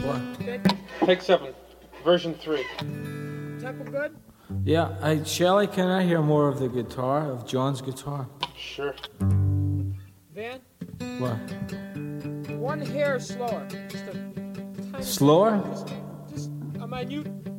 What? Take 7, version 3. Tempo good? Yeah, Shelley, can I hear more of the guitar, of John's guitar? Sure. Van? What? One hair slower. Just a tiny Slower? Just a minute